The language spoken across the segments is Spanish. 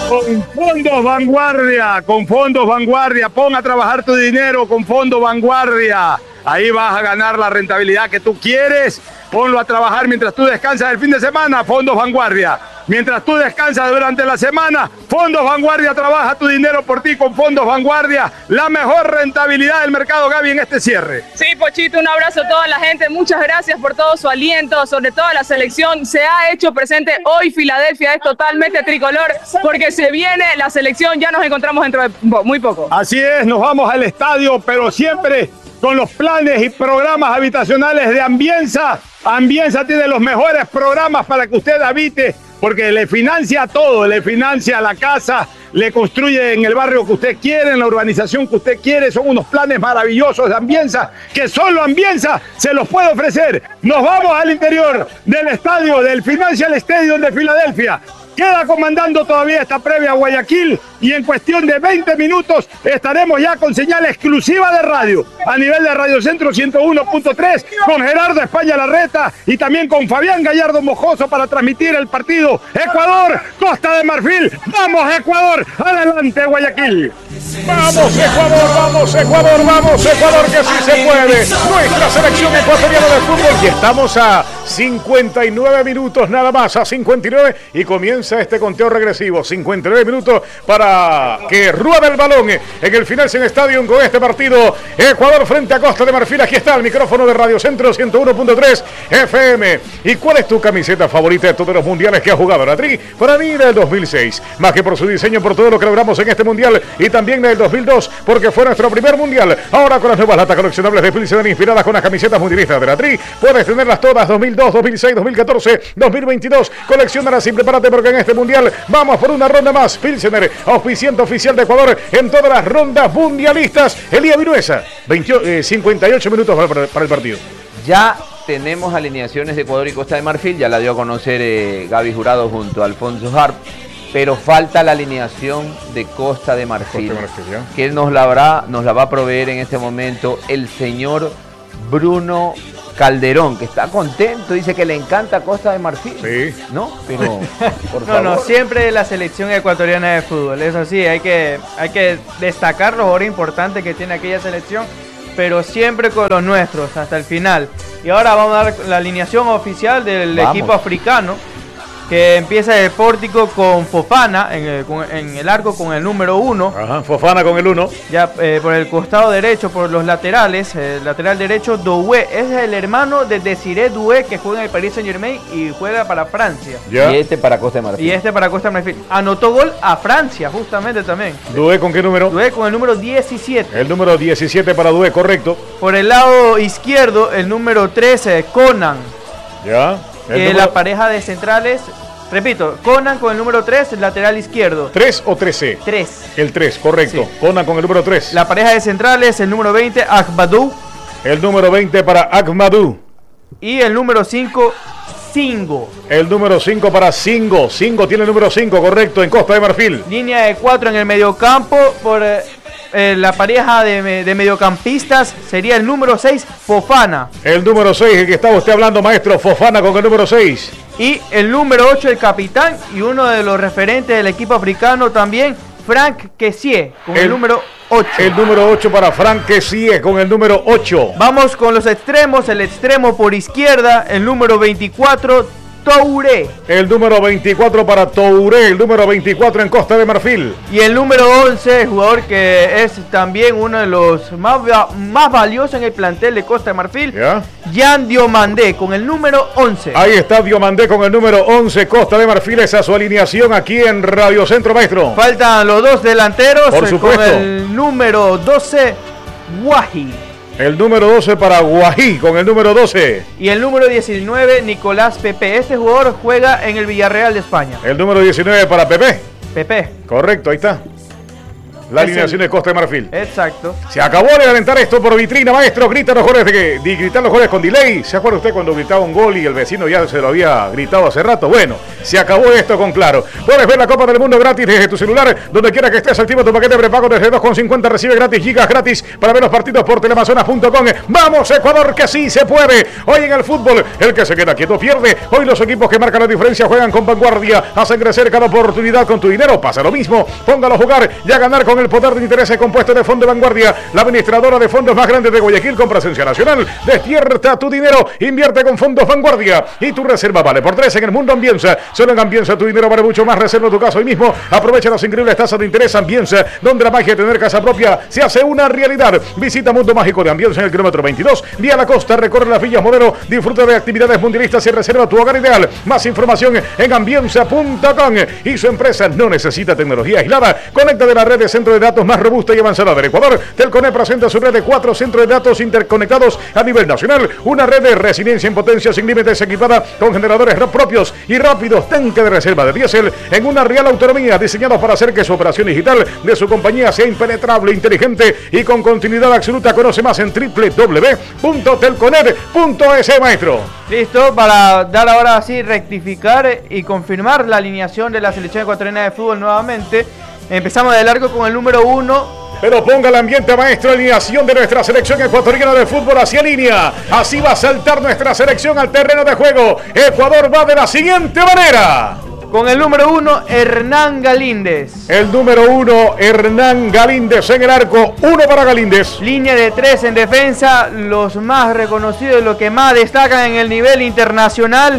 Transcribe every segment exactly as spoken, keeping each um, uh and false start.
Con Fondos Vanguardia, con Fondos Vanguardia, pon a trabajar tu dinero con Fondos Vanguardia. Ahí vas a ganar la rentabilidad que tú quieres. Ponlo a trabajar mientras tú descansas el fin de semana, Fondos Vanguardia. Mientras tú descansas durante la semana, Fondos Vanguardia trabaja tu dinero por ti con Fondos Vanguardia. La mejor rentabilidad del mercado, Gaby, en este cierre. Sí, Pochito, un abrazo a toda la gente. Muchas gracias por todo su aliento, sobre todo la selección. Se ha hecho presente hoy. Filadelfia es totalmente tricolor porque se viene la selección. Ya nos encontramos dentro de muy poco. Así es, nos vamos al estadio, pero siempre con los planes y programas habitacionales de Ambienza. Ambienza tiene los mejores programas para que usted habite, porque le financia todo, le financia la casa, le construye en el barrio que usted quiere, en la urbanización que usted quiere. Son unos planes maravillosos de Ambienza que solo Ambienza se los puede ofrecer. Nos vamos al interior del estadio, del Financial Stadium de Filadelfia. Queda comandando todavía esta previa Guayaquil y en cuestión de veinte minutos estaremos ya con señal exclusiva de radio a nivel de Radio Centro ciento uno punto tres con Gerardo España Larreta y también con Fabián Gallardo Mojoso para transmitir el partido Ecuador, Costa de Marfil. ¡Vamos Ecuador! ¡Adelante Guayaquil! ¡Vamos Ecuador! ¡Vamos Ecuador! ¡Vamos Ecuador! ¡Que sí se puede! Nuestra selección ecuatoriana de fútbol. Y estamos a cincuenta y nueve minutos nada más, a cincuenta y nueve y comienza este conteo regresivo. cincuenta y nueve minutos para que ruede el balón en el Financial Stadium con este partido Ecuador frente a Costa de Marfil. Aquí está el micrófono de Radio Centro ciento uno punto tres F M. ¿Y cuál es tu camiseta favorita de todos los mundiales que ha jugado la Tri? Para mí del dos mil seis, más que por su diseño, por todo lo que logramos en este mundial, y también del dos mil dos porque fue nuestro primer mundial. Ahora con las nuevas latas coleccionables de Pilsen inspiradas con las camisetas mundialistas de la Tri, puedes tenerlas todas dos mil dos, dos mil seis, dos mil catorce, dos mil veintidós. Colecciónalas y prepárate porque en este mundial vamos por una ronda más. Pilsener, auspiciante oficial de Ecuador en todas las rondas mundialistas. Elías Vinuesa, cincuenta y ocho minutos para, para el partido. Ya tenemos alineaciones de Ecuador y Costa de Marfil, ya la dio a conocer eh, Gaby Jurado junto a Alfonso Harp, pero falta la alineación de Costa de Marfil, Costa de Marfil ¿ya? que nos la, habrá, nos la va a proveer en este momento el señor Bruno Calderón, que está contento, dice que le encanta Costa de Marfil. Sí. ¿No? Pero, por no, favor. no, siempre la selección ecuatoriana de fútbol, eso sí, hay que, hay que destacar los jugadores importantes que tiene aquella selección, pero siempre con los nuestros, hasta el final. Y ahora vamos a dar la alineación oficial del vamos. equipo africano, que empieza el pórtico con Fofana en el, con, en el arco con el número uno. Ajá, Fofana con el uno. Ya eh, por el costado derecho, por los laterales, el lateral derecho, Doué. Es el hermano de Desiré Doué, que juega en el Paris Saint Germain y juega para Francia. Ya. Y este para Costa de Marfil. Y este para Costa de Marfil. Anotó gol a Francia, justamente también. ¿Doué con qué número? Doué con el número diecisiete. El número diecisiete para Doué, correcto. Por el lado izquierdo, el número trece, Conan. Ya. Eh, número... La pareja de centrales, repito, Conan con el número tres, el lateral izquierdo. ¿tres o trece? tres. El tres, correcto. Sí. Conan con el número tres. La pareja de centrales, el número veinte, Ahmadou. El número veinte para Ahmadou. Y el número cinco, Singo. El número cinco para Singo. Singo tiene el número cinco, correcto, en Costa de Marfil. Línea de cuatro en el mediocampo por... Eh, Eh, la pareja de, de mediocampistas sería el número seis, Fofana. El número seis, el que estaba usted hablando, maestro, Fofana con el número seis. Y el número ocho, el capitán y uno de los referentes del equipo africano también, Franck Kessié, con el, el número ocho. El número ocho para Franck Kessié, con el número ocho. Vamos con los extremos, el extremo por izquierda, el número veinticuatro, Touré. El número veinticuatro para Touré, el número veinticuatro en Costa de Marfil. Y el número once, el jugador que es también uno de los más, más valiosos en el plantel de Costa de Marfil, ¿ya? Jan Diomandé, con el número once. Ahí está Diomandé con el número once, Costa de Marfil, esa es su alineación aquí en Radio Centro, maestro. Faltan los dos delanteros, por supuesto, con el número doce, Guaji. El número doce para Guají, con el número doce. Y el número diecinueve, Nicolás Pepe. Este jugador juega en el Villarreal de España. El número diecinueve para Pepe. Pepe. Correcto, ahí está. La es alineación el... de Costa de Marfil. Exacto. Se acabó de alentar esto por vitrina, maestro. Gritan los goles de que de gritar los goles con delay. ¿Se acuerda usted cuando gritaba un gol y el vecino ya se lo había gritado hace rato? Bueno, se acabó esto con Claro. Puedes ver la Copa del Mundo gratis desde tu celular, donde quiera que estés. Activa tu paquete prepago desde dos con cincuenta. Recibe gratis gigas gratis para ver los partidos por teleamazonas punto com. Vamos, Ecuador, que sí se puede. Hoy en el fútbol, el que se queda quieto pierde. Hoy los equipos que marcan la diferencia juegan con vanguardia, hacen crecer cada oportunidad con tu dinero. Pasa lo mismo, póngalo a jugar y a ganar con el poder de intereses compuesto de Fondo Vanguardia, la administradora de fondos más grande de Guayaquil con presencia nacional. Despierta tu dinero, invierte con Fondos Vanguardia y tu reserva vale por tres en el mundo Ambienza. Solo en Ambienza tu dinero vale mucho más. Reserva tu casa hoy mismo. Aprovecha las increíbles tasas de interés. Ambienza, donde la magia de tener casa propia se hace una realidad. Visita Mundo Mágico de Ambienza en el kilómetro veintidós. Vía la costa, recorre las villas Modelo, disfruta de actividades mundialistas y reserva tu hogar ideal. Más información en ambienza punto com. Y su empresa no necesita tecnología aislada. Conecta de la red de centro de datos más robusta y avanzada del Ecuador. Telconet presenta su red de cuatro centros de datos interconectados a nivel nacional. Una red de resiliencia en potencia sin límites, equipada con generadores propios y rápidos, tanque de reserva de diésel en una real autonomía, diseñados para hacer que su operación digital de su compañía sea impenetrable, inteligente y con continuidad absoluta. Conoce más en doble u doble u doble u punto telconet punto es, maestro. Listo, para dar ahora sí, rectificar y confirmar la alineación de la selección ecuatoriana de fútbol nuevamente. Empezamos de largo con el número uno. Pero ponga el ambiente, maestro, alineación de nuestra selección ecuatoriana de fútbol hacia línea. Así va a saltar nuestra selección al terreno de juego. Ecuador va de la siguiente manera. Con el número uno, Hernán Galíndez. El número uno, Hernán Galíndez en el arco. Uno para Galíndez. Línea de tres en defensa. Los más reconocidos, los que más destacan en el nivel internacional.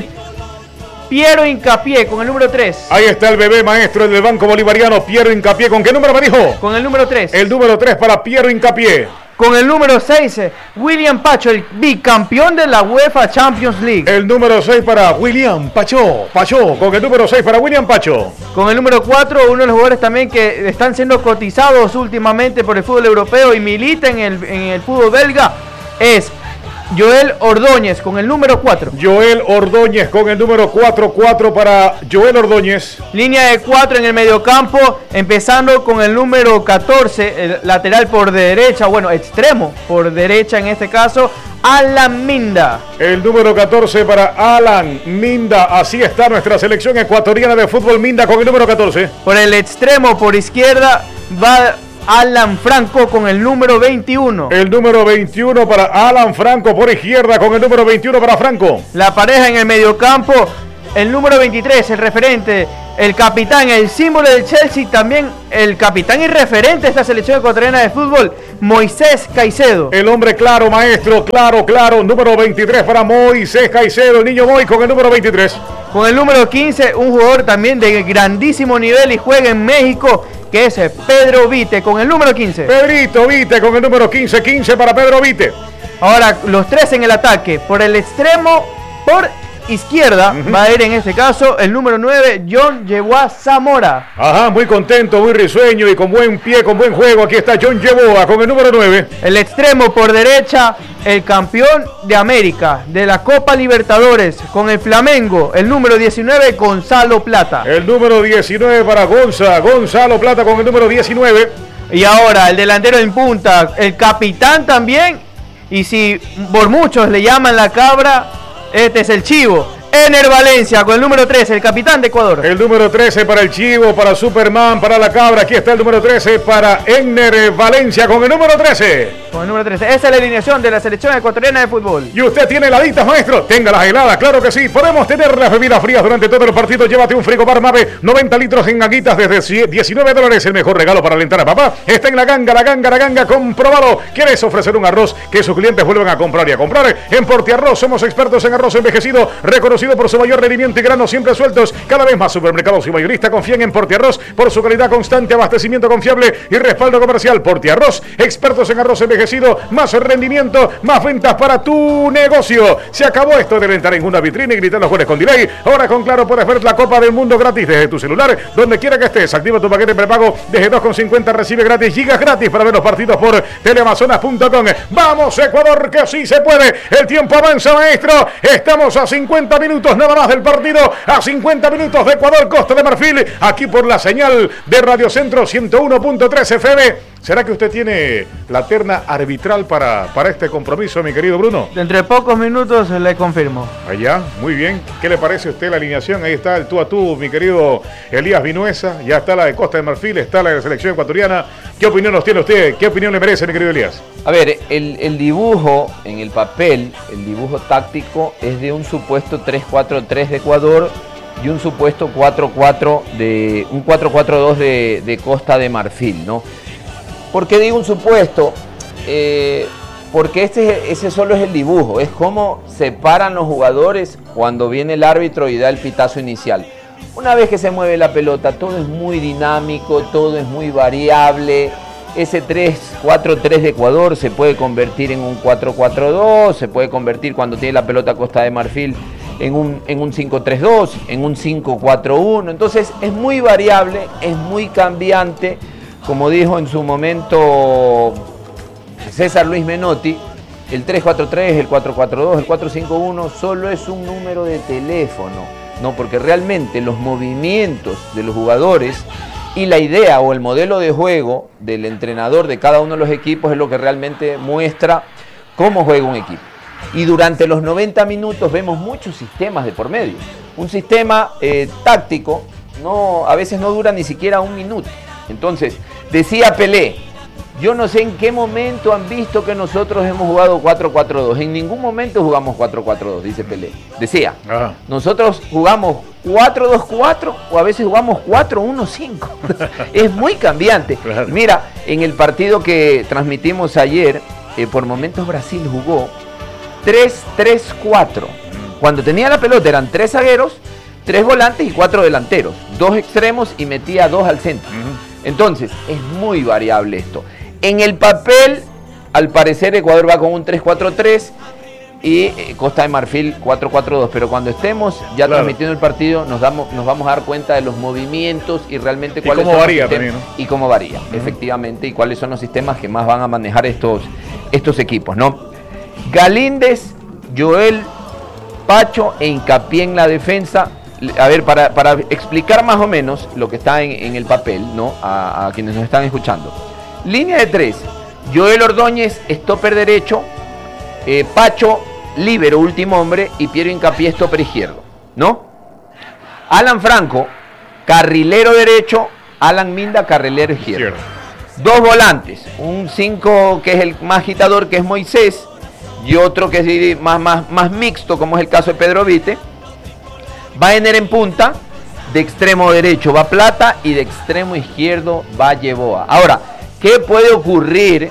Piero Hincapié con el número tres. Ahí está el bebé maestro el del Banco Bolivariano, Piero Hincapié. ¿Con qué número me dijo? Con el número tres. El número tres para Piero Hincapié. Con el número seis, William Pacho, el bicampeón de la UEFA Champions League. El número seis para William Pacho. Pacho, con el número seis para William Pacho. Con el número cuatro, uno de los jugadores también que están siendo cotizados últimamente por el fútbol europeo y milita en el, en el fútbol belga, es Joel Ordóñez con el número cuatro. Joel Ordóñez con el número cuatro. cuatro para Joel Ordóñez. Línea de cuatro en el mediocampo, empezando con el número catorce, el lateral por derecha, bueno, extremo por derecha en este caso, Alan Minda. El número catorce para Alan Minda. Así está nuestra selección ecuatoriana de fútbol. Minda con el número catorce. Por el extremo por izquierda va Alan Franco con el número veintiuno. El número veintiuno para Alan Franco por izquierda, con el número veintiuno para Franco. La pareja en el mediocampo, el número veintitrés, el referente, el capitán, el símbolo del Chelsea, también el capitán y referente de esta selección ecuatoriana de fútbol, Moisés Caicedo. El hombre claro, maestro, claro, claro, número veintitrés para Moisés Caicedo, el niño Moy con el número veintitrés. Con el número quince, un jugador también de grandísimo nivel y juega en México, que es Pedro Vite, con el número quince. Pedrito Vite con el número quince, quince para Pedro Vite. Ahora, los tres en el ataque, por el extremo, por izquierda, uh-huh. va a ir en este caso el número nueve, John Yeboah Zamora. Ajá, muy contento, muy risueño y con buen pie, con buen juego. Aquí está John Yeboah con el número nueve. El extremo por derecha, el campeón de América, de la Copa Libertadores, con el Flamengo, el número diecinueve, Gonzalo Plata. El número diecinueve para Gonza, Gonzalo Plata con el número diecinueve. Y ahora el delantero en punta, el capitán también, y si por muchos le llaman la cabra, este es el Chivo, Ener Valencia con el número trece, el capitán de Ecuador. El número trece para el Chivo, para Superman, para la cabra. Aquí está el número trece para Ener Valencia con el número trece. Con el número trece. Esa es la alineación de la selección ecuatoriana de fútbol. ¿Y usted tiene heladitas, maestro? Tenga las heladas, claro que sí. Podemos tener las bebidas frías durante todo el partido. Llévate un frigobar Mave, noventa litros en gaguitas desde diecinueve dólares. El mejor regalo para alentar a papá está en la ganga, la ganga, la ganga. Comprobado. ¿Quieres ofrecer un arroz que sus clientes vuelvan a comprar y a comprar? En Portiarroz somos expertos en arroz envejecido, reconocido por su mayor rendimiento y granos siempre sueltos. Cada vez más supermercados y mayoristas confían en Portiarroz por su calidad constante, abastecimiento confiable y respaldo comercial. Portiarroz, expertos en arroz envejecido, más rendimiento, más ventas para tu negocio. Se acabó esto de alentar en una vitrina y gritar los goles con delay. Ahora con Claro puedes ver la Copa del Mundo gratis desde tu celular, donde quiera que estés. Activa tu paquete prepago desde dos con cincuenta, recibe gratis gigas gratis para ver los partidos por teleamazonas punto com. Vamos Ecuador, que sí se puede. El tiempo avanza, maestro. Estamos a cincuenta minutos minutos nada más del partido, a cincuenta minutos de Ecuador, Costa de Marfil, aquí por la señal de Radio Centro ciento uno punto tres F M. ¿Será que usted tiene la terna arbitral para, para este compromiso, mi querido Bruno? Dentro de pocos minutos le confirmo. Allá, muy bien. ¿Qué le parece a usted la alineación? Ahí está el tú a tú, mi querido Elías Vinuesa. Ya está la de Costa de Marfil, está la de la selección ecuatoriana. ¿Qué opinión nos tiene usted? ¿Qué opinión le merece, mi querido Elías? A ver, el, el dibujo en el papel, el dibujo táctico es de un supuesto tres cuatro tres de Ecuador y un supuesto cuatro cuatro de un cuatro cuatro dos de, de Costa de Marfil, ¿no? ¿Por qué digo un supuesto? Eh, porque este, ese solo es el dibujo, es cómo se paran los jugadores cuando viene el árbitro y da el pitazo inicial. Una vez que se mueve la pelota, todo es muy dinámico, todo es muy variable. Ese tres cuatro tres de Ecuador se puede convertir en un cuatro cuatro dos, se puede convertir cuando tiene la pelota Costa de Marfil en un, en un cinco tres dos, en un cinco cuatro uno. Entonces es muy variable, es muy cambiante. Como dijo en su momento César Luis Menotti, el tres cuatro tres, el cuatro cuatro dos, el cuatro cinco uno solo es un número de teléfono, no, porque realmente los movimientos de los jugadores y la idea o el modelo de juego del entrenador de cada uno de los equipos es lo que realmente muestra cómo juega un equipo. Y durante los noventa minutos vemos muchos sistemas de por medio. Un sistema eh, táctico no, a veces no dura ni siquiera un minuto. Entonces, decía Pelé, yo no sé en qué momento han visto que nosotros hemos jugado cuatro cuatro dos. En ningún momento jugamos cuatro cuatro dos, dice Pelé. Decía, Ajá. nosotros jugamos cuatro dos cuatro o a veces jugamos cuatro uno cinco. Es muy cambiante. Claro. Mira, en el partido que transmitimos ayer, eh, por momentos Brasil jugó tres tres cuatro. Cuando tenía la pelota eran tres zagueros, tres volantes y cuatro delanteros. Dos extremos y metía dos al centro. Uh-huh. Entonces, es muy variable esto. En el papel, al parecer, Ecuador va con un tres cuatro tres y eh, Costa de Marfil cuatro cuatro dos. Pero cuando estemos ya claro. transmitiendo el partido, nos, damos, nos vamos a dar cuenta de los movimientos y realmente cuáles son varía los sistemas. También, ¿no? Y cómo varía, uh-huh. efectivamente, y cuáles son los sistemas que más van a manejar estos, estos equipos, ¿no? Galíndez, Joel, Pacho e Hincapié en la defensa. A ver, para, para explicar más o menos lo que está en, en el papel, ¿no? A, a quienes nos están escuchando. Línea de tres, Joel Ordóñez, stopper derecho, eh, Pacho, líbero, último hombre, y Piero Hincapié, stopper izquierdo, ¿no? Alan Franco, carrilero derecho, Alan Minda, carrilero izquierdo. Izquierdo. Dos volantes, un cinco que es el más agitador, que es Moisés, y otro que es más, más, más mixto, como es el caso de Pedro Vite. Va Ener en punta, de extremo derecho va Plata y de extremo izquierdo va Yeboa. Ahora, ¿qué puede ocurrir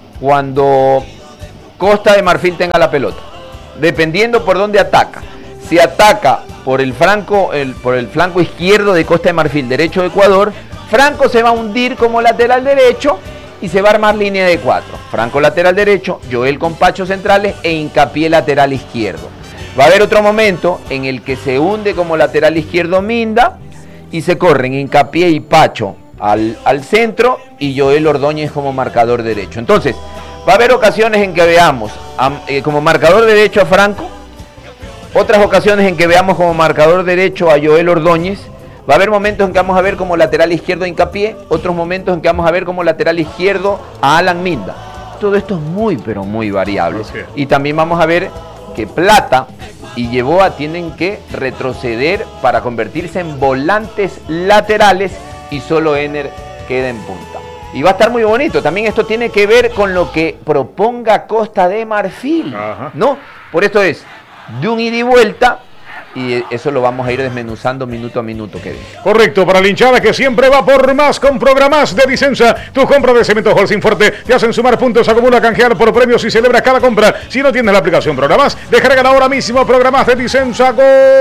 cuando Costa de Marfil tenga la pelota? Dependiendo por dónde ataca. Si ataca por el flanco, el, por el flanco izquierdo de Costa de Marfil, derecho de Ecuador, Franco se va a hundir como lateral derecho y se va a armar línea de cuatro. Franco lateral derecho, Joel con Pacho centrales e Hincapié lateral izquierdo. Va a haber otro momento en el que se hunde como lateral izquierdo Minda y se corren Hincapié y Pacho al, al centro y Joel Ordóñez como marcador derecho. Entonces, va a haber ocasiones en que veamos a, eh, como marcador derecho a Franco, otras ocasiones en que veamos como marcador derecho a Joel Ordóñez, va a haber momentos en que vamos a ver como lateral izquierdo a Hincapié, otros momentos en que vamos a ver como lateral izquierdo a Alan Minda. Todo esto es muy, pero muy variable. Okay. Y también vamos a ver que Plata y Yeboa tienen que retroceder para convertirse en volantes laterales y solo Ener queda en punta. Y va a estar muy bonito. También esto tiene que ver con lo que proponga Costa de Marfil, Ajá. ¿no? Por esto es de un ida y vuelta. Y eso lo vamos a ir desmenuzando minuto a minuto, Kevin. Correcto, para la hinchada que siempre va por más con programas de Dicenza. Tu compra de cemento Holcim Forte te hacen sumar puntos, acumula, canjear por premios y celebras cada compra. Si no tienes la aplicación Programas, descargan ahora mismo programas de Dicenza.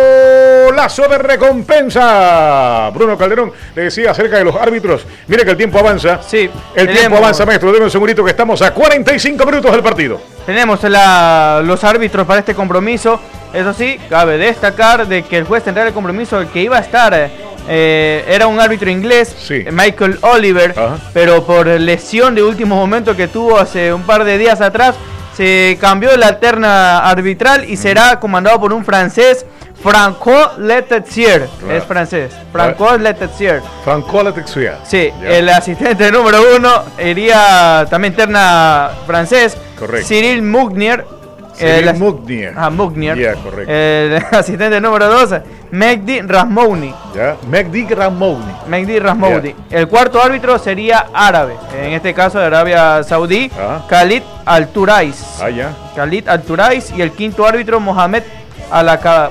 Golazo de recompensa. Bruno Calderón le decía acerca de los árbitros. Mire que el tiempo avanza. Sí. El tenemos. tiempo avanza, maestro. Deme un segundito que estamos a cuarenta y cinco minutos del partido. Tenemos la, los árbitros para este compromiso. Eso sí, cabe destacar de que el juez central del compromiso, el que iba a estar, eh, era un árbitro inglés, sí. Michael Oliver, Ajá. pero por lesión de último momento que tuvo hace un par de días atrás, se cambió la terna arbitral y será comandado por un francés, Francois Letessier, claro. Es francés. Francois Letessier. Francois Letessier. Sí, ya. El asistente número uno iría también terna francés. Correcto. Cyril Mugnier. Cyril el, Mugnier. Ah, Mugnier. Yeah, correcto. El asistente número dos, Mehdi Rahmouni. Ya, Mehdi Rahmouni. Mehdi Rahmouni. Yeah. El cuarto árbitro sería árabe, en este caso de Arabia Saudí, ah. Khalid Al-Turais. Ah, ya. Khalid Al-Turais. Y el quinto árbitro, Mohamed Al-Aka.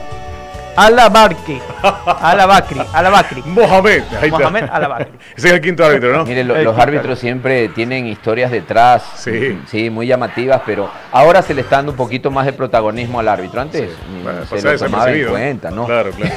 Al-Abakri, Al-Abakri, Al-Abakri. Mohamed, ahí Mohamed Al-Abakri. Ese es el quinto árbitro, ¿no? Mire, lo, los árbitros siempre tienen historias detrás, sí. sí, muy llamativas, pero ahora se le está dando un poquito más de protagonismo al árbitro. Antes sí. bueno, se lo tomaba en cuenta, ¿no? Claro, claro.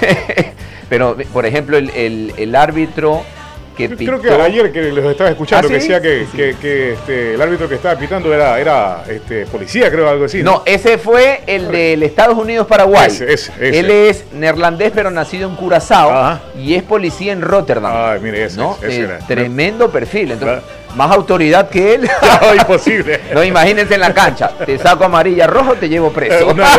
Pero, por ejemplo, el, el, el árbitro que Yo pitó... creo que ayer que los estaba escuchando, ¿Ah, sí? que decía que, sí. que, que este, el árbitro que estaba pitando era, era este, policía, creo, algo así. No, no ese fue el del Estados Unidos-Paraguay. Ese, ese, ese. Él es neerlandés, pero nacido en Curazao. Ajá. Y es policía en Rotterdam. Ay, mire, ese, ¿no? ese eh, era. Tremendo perfil. Entonces, claro. Más autoridad que él. No, imposible. No, imagínense en la cancha. Te saco amarilla, rojo, te llevo preso. Una,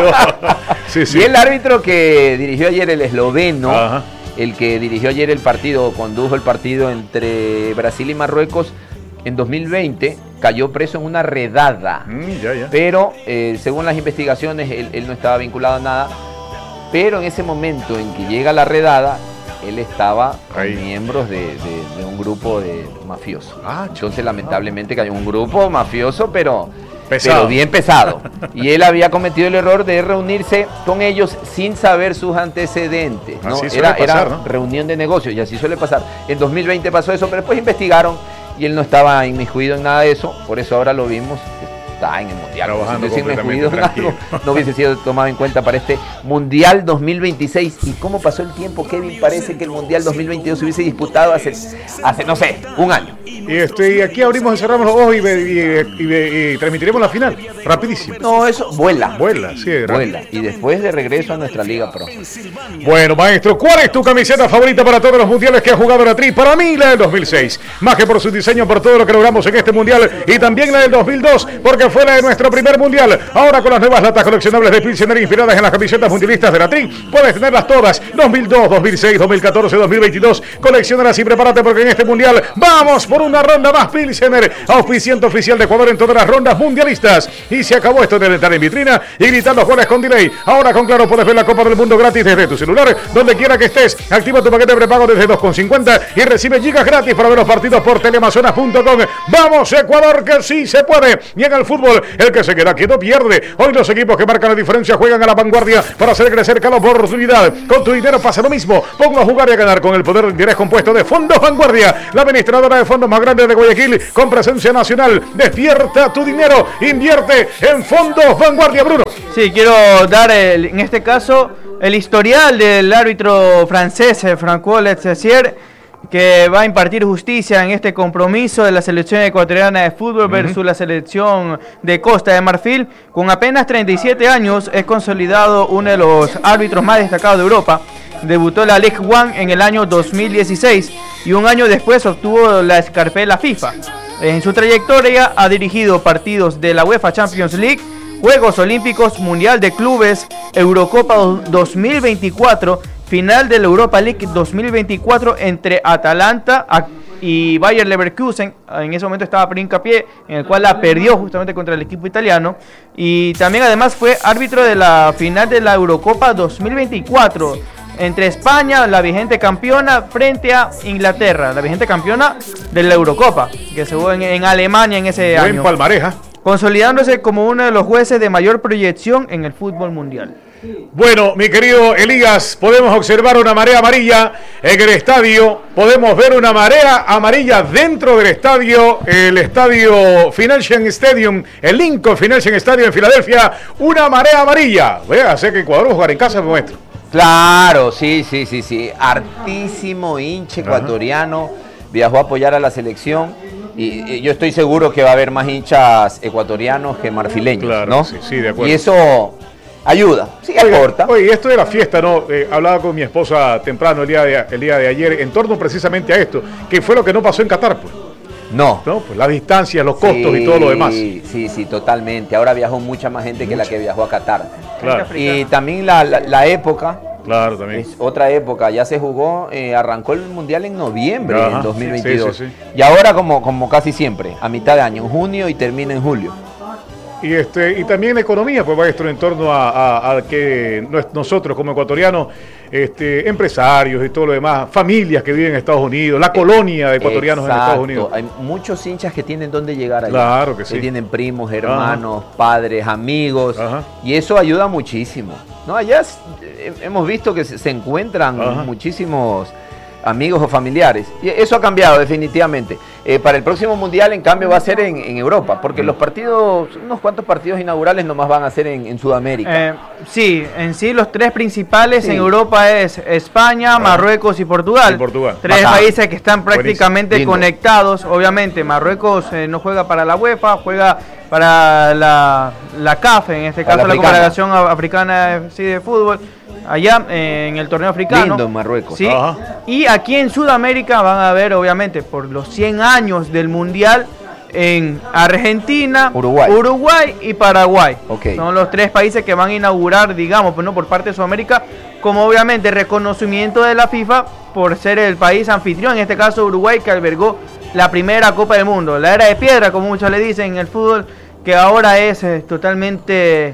sí, sí. Y el árbitro que dirigió ayer, el esloveno, Ajá. el que dirigió ayer el partido, condujo el partido entre Brasil y Marruecos en dos mil veinte, cayó preso en una redada. Mm, ya, ya. Pero eh, según las investigaciones, él, él no estaba vinculado a nada. Pero en ese momento en que llega la redada, él estaba con Ahí. miembros de, de, de un grupo de mafiosos. Ah, Entonces, lamentablemente, cayó un grupo mafioso, pero, Pesado. pero bien pesado. Y él había cometido el error de reunirse con ellos sin saber sus antecedentes, ¿no? Así suele Era, pasar, era ¿no? reunión de negocios, y así suele pasar. En dos mil veinte pasó eso, pero después investigaron y él no estaba inmiscuido en nada de eso. Por eso ahora lo vimos. Está en el Mundial. Trabajando Si no hubiese completamente inmiscuido en algo, no hubiese sido tomado en cuenta para este Mundial dos mil veintiséis. ¿Y cómo pasó el tiempo, Kevin? Parece que el Mundial dos mil veintidós se hubiese disputado hace, hace no sé, un año. Y, este, y aquí abrimos y cerramos los ojos y, y, y, y transmitiremos la final. Rapidísimo. No, eso vuela. Vuela, sí. Vuela. Y después de regreso a nuestra Liga Pro. Bueno, maestro, ¿cuál es tu camiseta favorita para todos los mundiales que ha jugado la Tri? Para mí, la del dos mil seis. Más que por su diseño, por todo lo que logramos en este mundial. Y también la del dos mil dos, porque fue la de nuestro primer mundial. Ahora con las nuevas latas coleccionables de Pilsener inspiradas en las camisetas mundialistas de la Tri, puedes tenerlas todas. dos mil dos, dos mil seis, dos mil catorce, dos mil veintidós. Colecciónalas y prepárate porque en este mundial vamos por una ronda más. Pilsener, auspiciante oficial de Ecuador en todas las rondas mundialistas. Y se acabó esto de estar en vitrina y gritar los goles con delay. Ahora con Claro puedes ver la Copa del Mundo gratis desde tu celular, donde quiera que estés. Activa tu paquete prepago desde dos con cincuenta y recibe gigas gratis para ver los partidos por teleamazonas punto com. Vamos Ecuador, que sí se puede. Y en el fútbol, el que se queda quieto pierde. Hoy los equipos que marcan la diferencia juegan a la vanguardia para hacer crecer cada oportunidad. Con tu dinero pasa lo mismo. Ponlo a jugar y a ganar con el poder de interés compuesto de Fondos Vanguardia, la administradora de fondos más grande de Guayaquil, con presencia nacional. Despierta tu dinero, invierte en Fondos Vanguardia, Bruno. Sí, quiero dar el, en este caso el historial del árbitro francés Francois Letessier, que va a impartir justicia en este compromiso de la selección ecuatoriana de fútbol versus uh-huh. la selección de Costa de Marfil. Con apenas treinta y siete años es consolidado uno de los árbitros más destacados de Europa. Debutó en la Ligue uno en el año dos mil dieciséis y un año después obtuvo la escarpela FIFA. En su trayectoria ha dirigido partidos de la UEFA Champions League, Juegos Olímpicos, Mundial de Clubes, Eurocopa dos mil veinticuatro, final de la Europa League dos mil veinticuatro entre Atalanta y Bayer Leverkusen. En ese momento estaba por hincapié, en el cual la perdió justamente contra el equipo italiano. Y también además fue árbitro de la final de la Eurocopa dos mil veinticuatro entre España, la vigente campeona, frente a Inglaterra, la vigente campeona de la Eurocopa, que se jugó en, en Alemania en ese Buen año. palmareja. Consolidándose como uno de los jueces de mayor proyección en el fútbol mundial. Bueno, mi querido Elías, podemos observar una marea amarilla en el estadio. Podemos ver una marea amarilla dentro del estadio, el estadio Financial Stadium, el Lincoln Financial Stadium en Filadelfia. Una marea amarilla. Vea, sé que Ecuador va a jugar en casa, maestro. Claro, sí, sí, sí, sí. Hartísimo hincha ecuatoriano. Ajá. Viajó a apoyar a la selección. Y, y yo estoy seguro que va a haber más hinchas ecuatorianos que marfileños, claro, ¿no? Sí, sí, de acuerdo. Y eso ayuda, sí, aporta. Oye, esto de la fiesta, ¿no? Eh, hablaba con mi esposa temprano el día, de, el día de ayer en torno precisamente a esto, que fue lo que no pasó en Qatar, pues. No. No, pues las distancias, los costos sí, y todo lo demás. Sí, sí, sí, totalmente. Ahora viajó mucha más gente mucha. que la que viajó a Qatar. Claro. Y también la, la, la época, Claro, también. Es otra época, ya se jugó, eh, arrancó el Mundial en noviembre Ajá, en dos mil veintidós. sí, sí, sí. Y ahora como, como casi siempre, a mitad de año, en junio y termina en julio. Y este y también la economía, pues maestro, en torno a, a, a que nosotros como ecuatorianos, este, empresarios y todo lo demás, familias que viven en Estados Unidos, la colonia de ecuatorianos Exacto. en Estados Unidos. Hay muchos hinchas que tienen dónde llegar allá. Claro que sí. Que tienen primos, hermanos, Ajá. padres, amigos. Ajá. Y eso ayuda muchísimo. No, allá hemos visto que se encuentran Ajá. muchísimos amigos o familiares. Y eso ha cambiado definitivamente. Eh, para el próximo Mundial, en cambio, va a ser en, en Europa, porque los partidos, unos cuantos partidos inaugurales nomás van a ser en, en Sudamérica. Eh, sí, en sí los tres principales sí. en Europa es España, Marruecos y Portugal. Y Portugal. Tres Bacán. países que están prácticamente Buenísimo. conectados. Obviamente, Marruecos eh, no juega para la UEFA, juega para la, la C A F, en este caso la, la Confederación Africana sí, de Fútbol. Allá eh, en el torneo africano. Lindo en Marruecos. ¿Sí? Ajá. Y aquí en Sudamérica van a ver, obviamente, por los cien años del Mundial, en Argentina, Uruguay, Uruguay y Paraguay. Okay. Son los tres países que van a inaugurar, digamos, pues, no por parte de Sudamérica, como obviamente reconocimiento de la FIFA por ser el país anfitrión, en este caso Uruguay, que albergó la primera Copa del Mundo. La era de piedra, como muchos le dicen en el fútbol, que ahora es eh, totalmente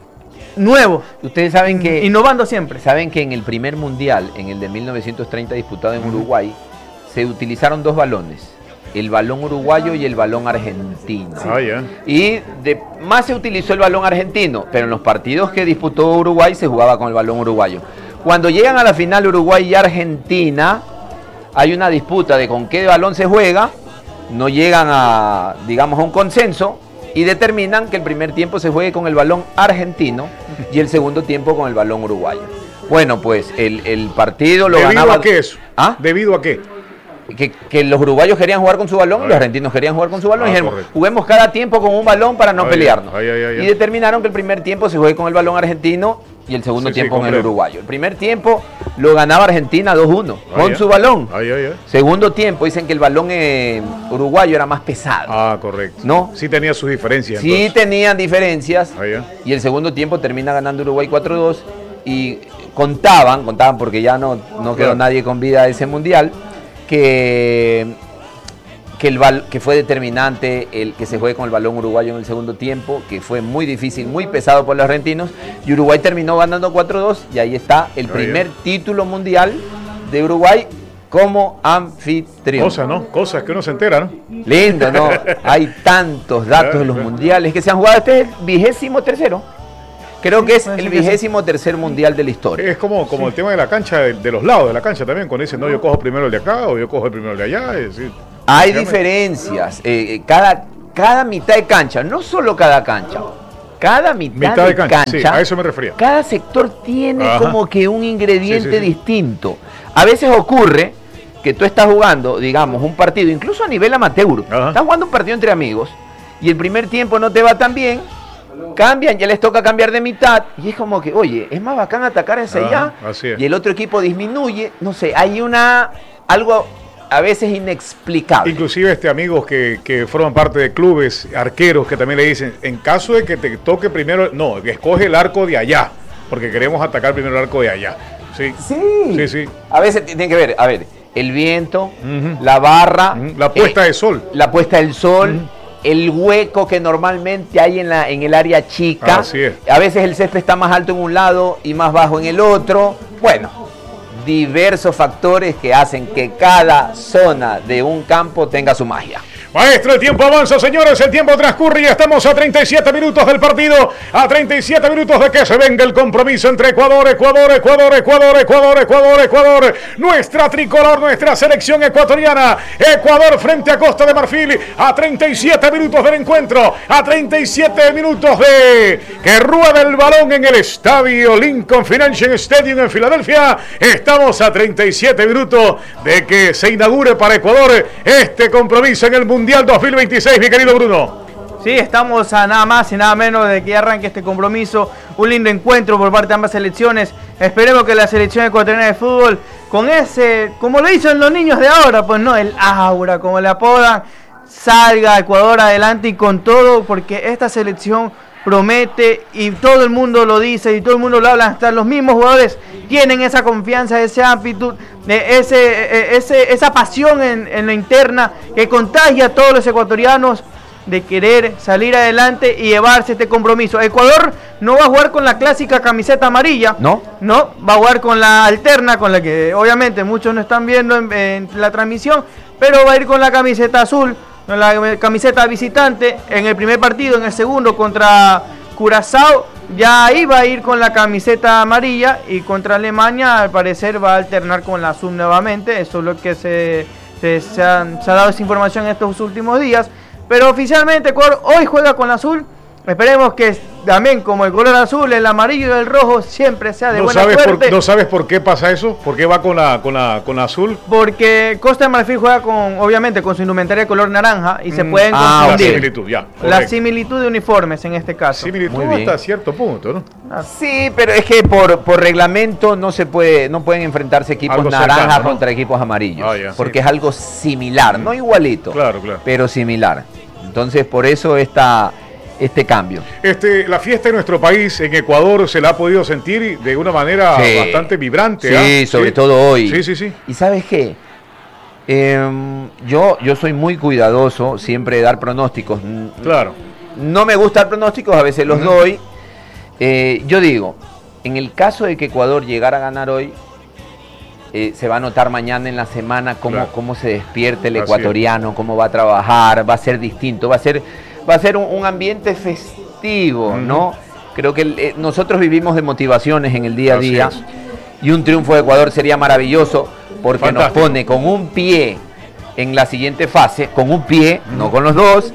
nuevo. Ustedes saben que... Innovando siempre. Saben que en el primer mundial, en el de mil novecientos treinta disputado en Uruguay, se utilizaron dos balones. El balón uruguayo y el balón argentino. Ah, yeah. Y de, más se utilizó el balón argentino, pero en los partidos que disputó Uruguay se jugaba con el balón uruguayo. Cuando llegan a la final Uruguay y Argentina, hay una disputa de con qué balón se juega, no llegan a, digamos, a un consenso y determinan que el primer tiempo se juegue con el balón argentino y el segundo tiempo con el balón uruguayo. Bueno, pues el, el partido lo ¿Debido ganaba... a qué eso? ¿Ah? ¿Debido a qué? Que, que los uruguayos querían jugar con su balón, los argentinos querían jugar con su balón, Ah, y dijeron, correcto. juguemos cada tiempo con un balón para no Ay, pelearnos. ay, ay, ay, ay. Y determinaron que el primer tiempo se juegue con el balón argentino y el segundo Sí, sí, tiempo con el completo. uruguayo. El primer tiempo lo ganaba Argentina dos uno Ay, con ay. su balón. Ay, ay, ay. Segundo tiempo dicen que el balón eh, uruguayo era más pesado. Ah, correcto. ¿No? Sí tenía sus diferencias. Sí entonces. tenían diferencias. Ay, ay. Y el segundo tiempo termina ganando Uruguay cuatro dos. Y contaban, contaban porque ya no, no quedó Claro. nadie con vida de ese mundial, que, que, el bal, que fue determinante el que se juegue con el balón uruguayo en el segundo tiempo, que fue muy difícil, muy pesado por los argentinos, y Uruguay terminó ganando cuatro dos, y ahí está el Ay, primer ay. título mundial de Uruguay como anfitrión. Cosas, ¿no? Cosas que uno se entera, ¿no? Lindo, ¿no? Hay tantos datos de los mundiales que se han jugado. Este es el vigésimo tercero. Creo que es puede el ser que sí. vigésimo tercer mundial de la historia. Es como, como el tema de la cancha, de, de los lados de la cancha también, cuando dicen, no, yo cojo primero el de acá o yo cojo el primero el de allá. Es decir, Hay dígame. diferencias. eh, eh, cada, cada mitad de cancha, no solo cada cancha, cada mitad, Mitad de cancha, sí, a eso me refería. Cada sector tiene Ajá. como que un ingrediente Sí, sí, sí. distinto. A veces ocurre que tú estás jugando, digamos, un partido, incluso a nivel amateur. Ajá. Estás jugando un partido entre amigos y el primer tiempo no te va tan bien. Cambian, ya les toca cambiar de mitad y es como que, oye, es más bacán atacar hacia allá Ajá, así es. y el otro equipo disminuye, no sé, hay una algo a veces inexplicable. Inclusive este amigos que, que forman parte de clubes, arqueros, que también le dicen, en caso de que te toque primero, no, escoge el arco de allá, porque queremos atacar primero el arco de allá. Sí, Sí, sí, sí. A veces tiene que ver, a ver, el viento, Ujú. la barra, Ujú. La puesta eh, de sol. la puesta del sol, el hueco que normalmente hay en la en el área chica. Así es. A veces el césped está más alto en un lado y más bajo en el otro. Bueno, diversos factores que hacen que cada zona de un campo tenga su magia. Maestro, el tiempo avanza, señores, el tiempo transcurre y ya estamos a treinta y siete minutos del partido, a treinta y siete minutos de que se venga el compromiso entre Ecuador, Ecuador, Ecuador, Ecuador, Ecuador, Ecuador, Ecuador, nuestra tricolor, nuestra selección ecuatoriana, Ecuador frente a Costa de Marfil, a treinta y siete minutos del encuentro, a treinta y siete minutos de que rueda el balón en el estadio Lincoln Financial Stadium en Filadelfia, estamos a treinta y siete minutos de que se inaugure para Ecuador este compromiso en el Mundial Mundial dos mil veintiséis, mi querido Bruno. Sí, estamos a nada más y nada menos de que arranque este compromiso. Un lindo encuentro por parte de ambas selecciones. Esperemos que la selección ecuatoriana de fútbol, con ese, como lo dicen los niños de ahora, pues no, el aura, como le apodan, salga Ecuador adelante y con todo, porque esta selección promete y todo el mundo lo dice y todo el mundo lo habla, hasta los mismos jugadores tienen esa confianza, ese ámbitu, ese, ese, esa pasión en, en la interna que contagia a todos los ecuatorianos de querer salir adelante y llevarse este compromiso. Ecuador no va a jugar con la clásica camiseta amarilla, no, no, va a jugar con la alterna, con la que obviamente muchos no están viendo en, en la transmisión, pero va a ir con la camiseta azul, con la camiseta visitante en el primer partido, en el segundo contra Curazao, ya ahí va a ir con la camiseta amarilla y contra Alemania al parecer va a alternar con la azul nuevamente. Eso es lo que se, se, se, han, se ha dado esa información en estos últimos días. Pero oficialmente Ecuador hoy juega con azul. Esperemos que también como el color azul, el amarillo y el rojo siempre sea de ¿No buena sabes suerte. Por, ¿No sabes por qué pasa eso? ¿Por qué va con la, con la, con la azul? Porque Costa de Marfil juega con, obviamente, con su indumentaria de color naranja y mm. se pueden ah, confundir. La similitud, ya. La similitud de uniformes en este caso. Similitud hasta cierto punto, ¿no? Ah, sí, pero es que por, por reglamento no se puede, no pueden enfrentarse equipos algo naranjas cercano, ¿no? contra equipos amarillos. Ah, ya, porque sí. es algo similar, no igualito, claro, claro. pero similar. Entonces, por eso esta, este cambio. Este, la fiesta en nuestro país, en Ecuador, se la ha podido sentir de una manera sí. bastante vibrante. Sí, ¿eh? sobre sí. todo hoy. Sí, sí, sí. ¿Y sabes qué? Eh, yo, yo soy muy cuidadoso siempre de dar pronósticos. Claro. No me gusta dar pronósticos, a veces los uh-huh. doy. Eh, yo digo, en el caso de que Ecuador llegara a ganar hoy, Eh, se va a notar mañana en la semana cómo, claro. cómo se despierte el ecuatoriano, cómo va a trabajar, va a ser distinto, va a ser, va a ser un, un ambiente festivo, uh-huh. ¿no? Creo que eh, nosotros vivimos de motivaciones en el día a Así día es. y un triunfo de Ecuador sería maravilloso porque Fantástico. nos pone con un pie en la siguiente fase, con un pie, uh-huh. no con los dos,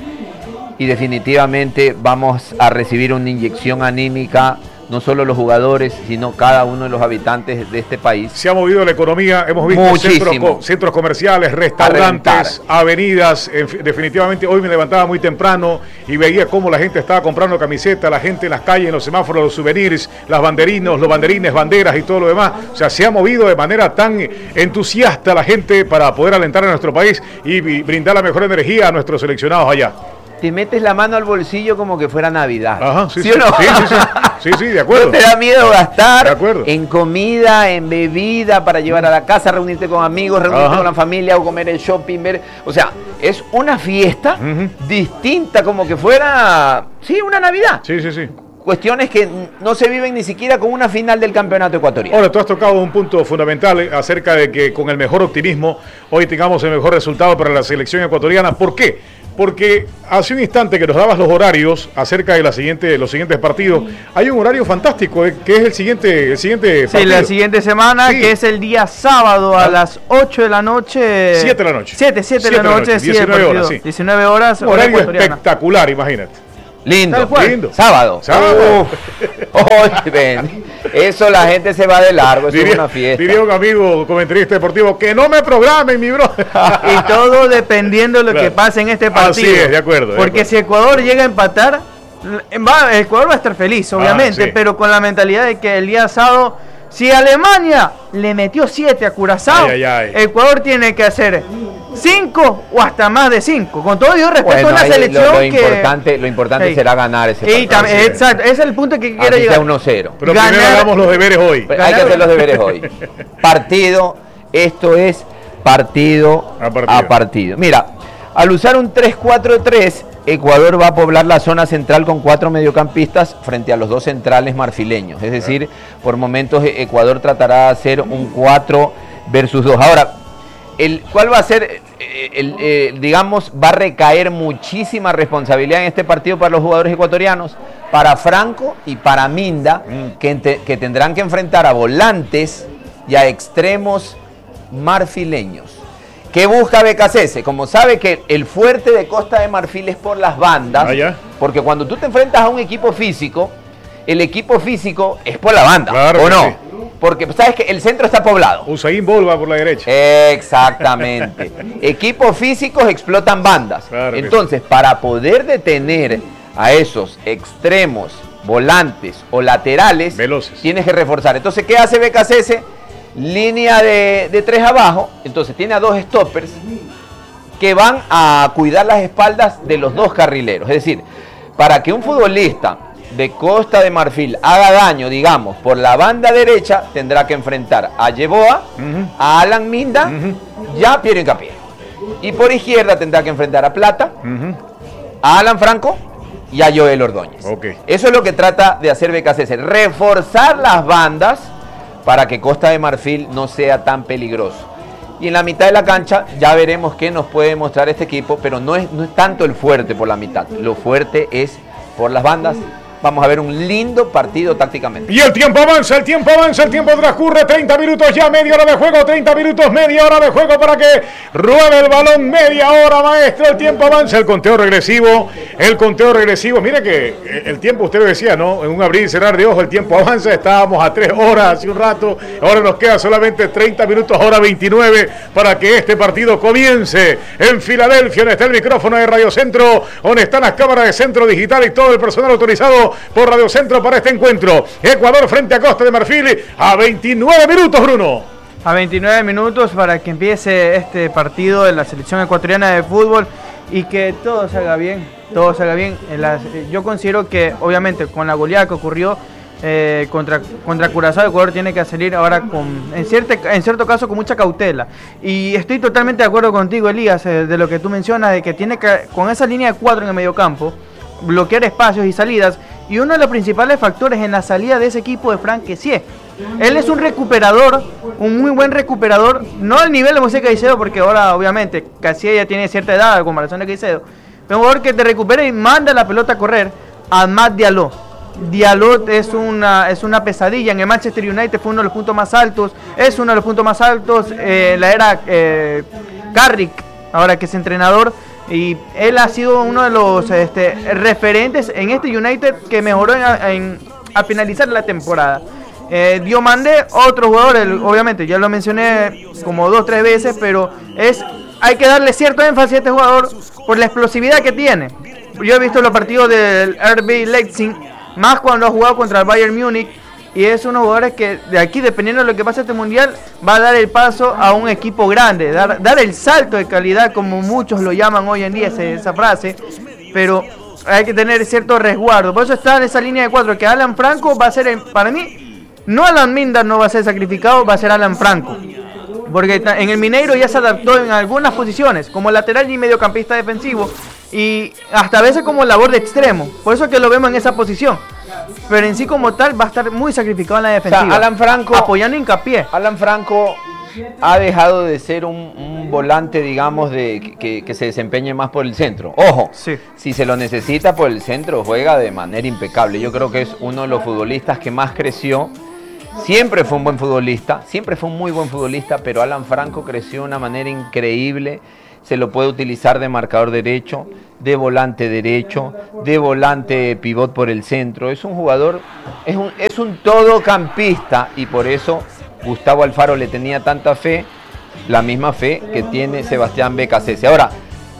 y definitivamente vamos a recibir una inyección anímica. No solo los jugadores, sino cada uno de los habitantes de este país. Se ha movido la economía, hemos visto centros, centros comerciales, restaurantes, avenidas. En, definitivamente hoy me levantaba muy temprano y veía cómo la gente estaba comprando camisetas, la gente en las calles, en los semáforos, los souvenirs, las banderinos, los banderines, banderas y todo lo demás. O sea, se ha movido de manera tan entusiasta la gente para poder alentar a nuestro país y, y brindar la mejor energía a nuestros seleccionados allá. Te metes la mano al bolsillo como que fuera Navidad. Ajá, sí, ¿Sí, sí, o no? sí, sí, sí, sí, sí, de acuerdo. No te da miedo gastar de acuerdo. en comida, en bebida, para llevar a la casa, reunirte con amigos, reunirte Ajá. con la familia o comer el shopping, ver, o sea, es una fiesta uh-huh. distinta como que fuera, sí, una Navidad. Sí, sí, sí. Cuestiones que no se viven ni siquiera con una final del campeonato ecuatoriano. Ahora, tú has tocado un punto fundamental acerca de que con el mejor optimismo hoy tengamos el mejor resultado para la selección ecuatoriana. ¿Por qué? Porque hace un instante que nos dabas los horarios acerca de la siguiente, los siguientes partidos, hay un horario fantástico, eh, que es el siguiente, el siguiente partido. Sí, la siguiente semana, sí. que es el día sábado a ¿Ah? las ocho de la noche. siete de la noche. siete, siete de la noche, noche. diecinueve horas, sí. diecinueve horas. Un horario espectacular, imagínate. Lindo, lindo. Sábado. Sábado. Uf. Oh, ven. Eso la gente se va de largo, eso diría, es una fiesta. Diría un amigo comentarista deportivo, que no me programen, mi bro. Y todo dependiendo de lo claro. que pase en este partido. Así es, de acuerdo. De Porque acuerdo. si Ecuador llega a empatar, va, Ecuador va a estar feliz, obviamente, ah, sí. pero con la mentalidad de que el día sábado, si Alemania le metió siete a Curazao, ay, ay, ay. Ecuador tiene que hacer cinco o hasta más de cinco. Con todo yo respeto bueno, a una selección lo, lo que... Importante, lo importante hey. será ganar ese partido. También, exacto, ese es el punto que quiero llegar. uno cero. Pero ganar, primero hagamos los deberes hoy. Ganar. Hay que hacer los deberes hoy. Partido, esto es partido a partido. a partido. Mira, al usar un tres cuatro tres, Ecuador va a poblar la zona central con cuatro mediocampistas frente a los dos centrales marfileños. Es decir, por momentos Ecuador tratará de hacer un cuatro versus dos. Ahora, el, ¿cuál va a ser, el, el, el, digamos, va a recaer muchísima responsabilidad en este partido para los jugadores ecuatorianos? Para Franco y para Minda, mm. que, ente, que tendrán que enfrentar a volantes y a extremos marfileños. ¿Qué busca B K C S? Como sabe que el fuerte de Costa de Marfil es por las bandas, ah, porque cuando tú te enfrentas a un equipo físico, el equipo físico es por la banda, claro, ¿o no? Sí. Porque sabes que el centro está poblado. Usain Bolt va por la derecha. Exactamente. Equipos físicos explotan bandas. Claro, entonces, sí. para poder detener a esos extremos, volantes o laterales, veloces, tienes que reforzar. Entonces, ¿qué hace B K C S? Línea de, de tres abajo, entonces tiene a dos stoppers que van a cuidar las espaldas de los dos carrileros. Es decir, para que un futbolista de Costa de Marfil haga daño, digamos, por la banda derecha, tendrá que enfrentar a Yeboah, uh-huh. a Alan Minda, uh-huh. y a Piero Hincapié. Y por izquierda tendrá que enfrentar a Plata, uh-huh. a Alan Franco y a Joel Ordóñez. Okay. Eso es lo que trata de hacer B K C C, reforzar las bandas para que Costa de Marfil no sea tan peligroso. Y en la mitad de la cancha ya veremos qué nos puede mostrar este equipo, pero no es, no es tanto el fuerte por la mitad, lo fuerte es por las bandas. Vamos a ver un lindo partido tácticamente. Y el tiempo avanza, el tiempo avanza, el tiempo transcurre, treinta minutos ya, media hora de juego, treinta minutos, media hora de juego para que ruede el balón, media hora, maestro, el tiempo avanza, el conteo regresivo, el conteo regresivo, mire que el tiempo, usted lo decía, ¿no? En un abrir y cerrar de ojos, el tiempo avanza, estábamos a tres horas hace un rato, ahora nos queda solamente treinta minutos, hora veintinueve, para que este partido comience en Filadelfia, donde está el micrófono de Radio Centro, donde están las cámaras de Centro Digital y todo el personal autorizado por Radio Centro para este encuentro. Ecuador frente a Costa de Marfil a veintinueve minutos, Bruno. A veintinueve minutos para que empiece este partido de la selección ecuatoriana de fútbol y que todo salga bien, todo salga bien. En las, yo considero que obviamente con la goleada que ocurrió eh, contra, contra Curazao, Ecuador tiene que salir ahora con, en, cierta, en cierto caso con mucha cautela. Y estoy totalmente de acuerdo contigo, Elías, eh, de lo que tú mencionas, de que tiene que, con esa línea de cuatro en el mediocampo, bloquear espacios y salidas. Y uno de los principales factores en la salida de ese equipo de Frank Kessié. Él es un recuperador, un muy buen recuperador, no al nivel de Moisés Caicedo, porque ahora obviamente Kessié ya tiene cierta edad a comparación de Caicedo, pero un jugador que te recupera y manda la pelota a correr. Amad Diallo. Diallo es una, es una pesadilla. En el Manchester United fue uno de los puntos más altos, es uno de los puntos más altos eh, en la era eh, Carrick, ahora que es entrenador. Y él ha sido uno de los este, referentes en este United que mejoró en, en, a finalizar la temporada. Eh, Diomandé, otro jugador, el, obviamente ya lo mencioné como dos, tres veces, pero es hay que darle cierto énfasis a este jugador por la explosividad que tiene. Yo he visto los partidos del R B Leipzig, más cuando ha jugado contra el Bayern Múnich, y es unos jugadores que de aquí, dependiendo de lo que pase este mundial, va a dar el paso a un equipo grande, dar, dar el salto de calidad, como muchos lo llaman hoy en día, ese, esa frase, pero hay que tener cierto resguardo. Por eso está en esa línea de cuatro, que Alan Franco va a ser, para mí, no Alan Minda no va a ser sacrificado, va a ser Alan Franco, porque en el Mineiro ya se adaptó en algunas posiciones, como lateral y mediocampista defensivo, y hasta a veces como labor de extremo, por eso que lo vemos en esa posición. Pero en sí como tal va a estar muy sacrificado en la defensiva. O sea, Alan Franco, apoyando Hincapié. Alan Franco ha dejado de ser un, un volante, digamos, de que, que se desempeñe más por el centro. Ojo, sí. Si se lo necesita por el centro, juega de manera impecable. Yo creo que es uno de los futbolistas que más creció. Siempre fue un buen futbolista, siempre fue un muy buen futbolista, pero Alan Franco creció de una manera increíble. Se lo puede utilizar de marcador derecho, de volante derecho, de volante pivot por el centro. Es un jugador, es un, es un todocampista, y por eso Gustavo Alfaro le tenía tanta fe, la misma fe que tiene Sebastián B K C C. Ahora,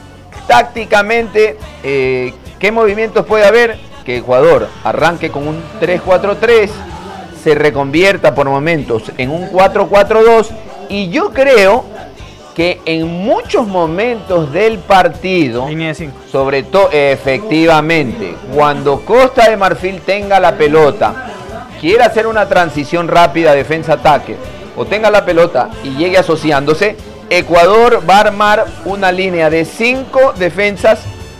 tácticamente, eh, ¿qué movimientos puede haber? Que Ecuador arranque con un tres cuatro tres, se reconvierta por momentos en un cuatro cuatro dos, y yo creo que en muchos momentos del partido, sobre todo, efectivamente, cuando Costa de Marfil tenga la pelota, quiera hacer una transición rápida defensa-ataque, o tenga la pelota y llegue asociándose, Ecuador va a armar una línea de cinco defensas,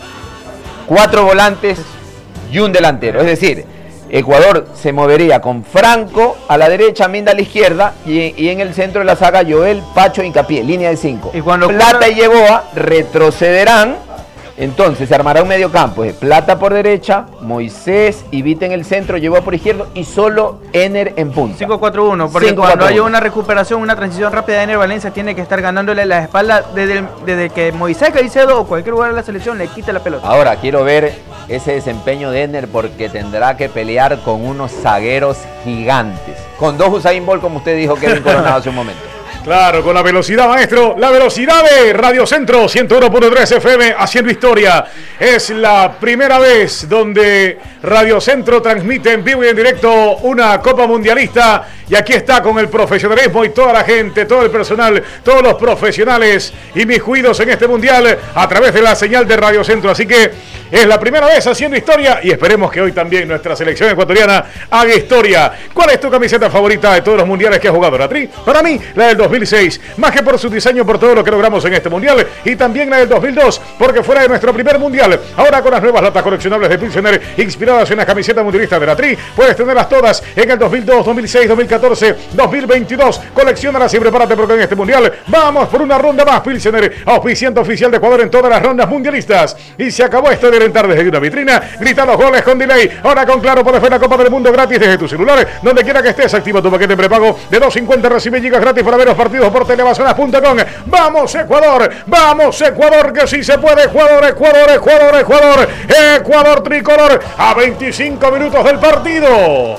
cuatro volantes y un delantero. Es decir, Ecuador se movería con Franco a la derecha, Minda a la izquierda, y, y en el centro de la saga Joel, Pacho, Hincapié, línea de cinco. Y cuando Plata ocurra... y Yeboah retrocederán, entonces se armará un medio campo de Plata por derecha, Moisés y Vite en el centro, Yeboah por izquierdo y solo Ener en punta. cinco cuatro uno, porque cinco, cuando haya una recuperación, una transición rápida de Ener Valencia, tiene que estar ganándole la espalda desde, desde que Moisés Caicedo o cualquier jugador de la selección le quite la pelota. Ahora quiero ver ese desempeño de Ener, porque tendrá que pelear con unos zagueros gigantes, con dos Usain Bolt, como usted dijo, Kevin Coronado hace un momento. Claro, con la velocidad, maestro, la velocidad de Radio Centro ciento uno punto tres F M, haciendo historia. Es la primera vez donde Radio Centro transmite en vivo y en directo una Copa Mundialista, Y aquí está con el profesionalismo y toda la gente, todo el personal, todos los profesionales y mis cuidos en este mundial a través de la señal de Radio Centro. Así que es la primera vez haciendo historia y esperemos que hoy también nuestra selección ecuatoriana haga historia. ¿Cuál es tu camiseta favorita de todos los mundiales que has jugado, Ratri? Para mí, la del dos mil seis, más que por su diseño, por todo lo que logramos en este mundial, y también la del dos mil dos, porque fuera de nuestro primer mundial. Ahora con las nuevas latas coleccionables de Pilsener, inspiradas en las camisetas mundialistas de Ratri, puedes tenerlas todas en el dos mil dos, dos mil seis, dos mil catorce, dos mil veintidós. Colecciónalas y prepárate porque en este mundial vamos por una ronda más. Pilsener, auspiciante oficial de Ecuador en todas las rondas mundialistas. Y se acabó esto de alentar desde una vitrina. Grita los goles con delay. Ahora con Claro puedes ver la Copa del Mundo gratis desde tu celular. Donde quiera que estés, activa tu paquete prepago de dos cincuenta, recibe gigas gratis para ver los partidos por televasonas punto com. ¡Vamos Ecuador! ¡Vamos Ecuador! Que sí se puede. Ecuador, Ecuador, Ecuador, Ecuador. Ecuador tricolor a veinticinco minutos del partido.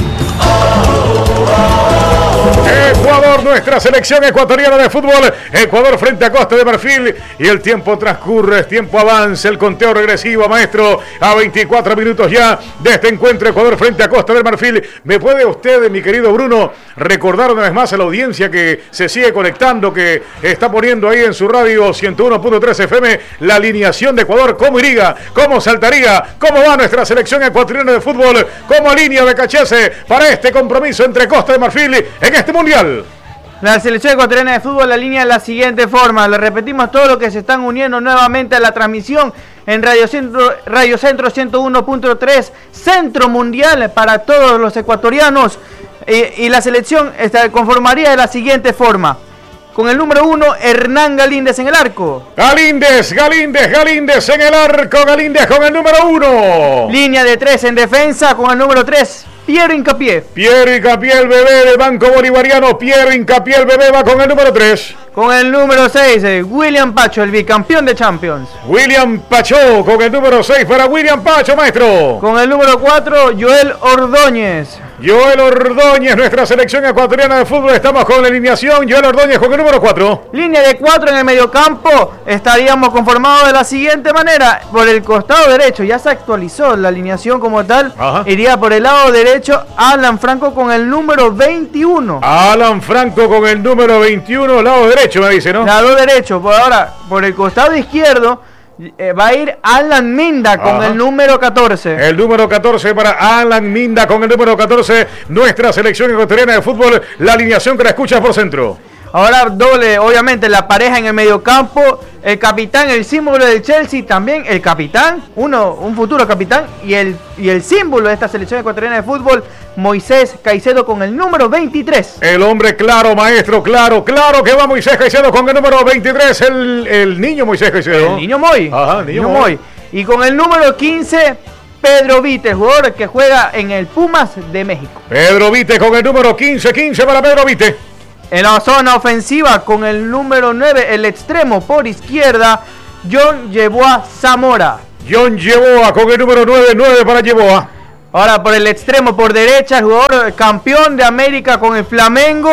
Ecuador, nuestra selección ecuatoriana de fútbol. Ecuador frente a Costa de Marfil. Y el tiempo transcurre, el tiempo avanza. El conteo regresivo, maestro, a veinticuatro minutos ya de este encuentro. Ecuador frente a Costa de Marfil. ¿Me puede usted, mi querido Bruno, recordar una vez más a la audiencia que se sigue conectando, que está poniendo ahí en su radio ciento uno punto tres F M la alineación de Ecuador? ¿Cómo iría? ¿Cómo saltaría? ¿Cómo va nuestra selección ecuatoriana de fútbol? ¿Cómo alinea Becachese para este compromiso entre Costa de Marfil en este mundial? La selección ecuatoriana de fútbol la alinea de la siguiente forma. Le repetimos todo lo que se están uniendo nuevamente a la transmisión en Radio Centro, Radio Centro ciento uno punto tres, Centro Mundial para todos los ecuatorianos. Y, y la selección esta, conformaría de la siguiente forma. Con el número uno, Hernán Galíndez en el arco. Galíndez, Galíndez, Galíndez en el arco. Galíndez con el número uno. Línea de tres en defensa con el número tres, Piero Hincapié. Piero Hincapié, el bebé del Banco Bolivariano. Piero Hincapié, el bebé va con el número tres. Con el número seis, eh, William Pacho, el bicampeón de Champions. William Pacho con el número seis para William Pacho, maestro. Con el número cuatro, Joel Ordóñez. Joel Ordóñez, nuestra selección ecuatoriana de fútbol. Estamos con la alineación. Joel Ordóñez con el número cuatro. Línea de cuatro en el mediocampo. Estaríamos conformados de la siguiente manera. Por el costado derecho, ya se actualizó la alineación como tal. Ajá. Iría por el lado derecho Alan Franco con el número veintiuno. Alan Franco con el número veintiuno, lado derecho me dice, ¿no? Lado derecho. Por ahora, por el costado izquierdo Eh, va a ir Alan Minda con Ajá. el número catorce. El número catorce para Alan Minda con el número catorce. Nuestra selección ecuatoriana de fútbol. La alineación que la escuchas por centro. Ahora doble, obviamente, la pareja en el mediocampo. El capitán, el símbolo del Chelsea, también el capitán, uno, un futuro capitán, y el, y el símbolo de esta selección ecuatoriana de fútbol, Moisés Caicedo con el número veintitrés. El hombre claro, maestro, claro, claro que va Moisés Caicedo con el número veintitrés, el, el niño Moisés Caicedo. El niño Moy. Ajá, el niño, niño Moy. Moy. Y con el número quince, Pedro Vite, jugador que juega en el Pumas de México. Pedro Vite con el número quince, quince para Pedro Vite. En la zona ofensiva con el número nueve, el extremo por izquierda, John Yeboah Zamora. John Yeboah con el número nueve, nueve para Yeboah. Ahora por el extremo por derecha, el jugador campeón de América con el Flamengo,